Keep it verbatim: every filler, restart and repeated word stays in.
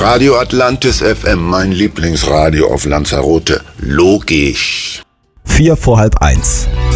Radio Atlantis F M, mein Lieblingsradio auf Lanzarote. Logisch. Vier vor halb eins.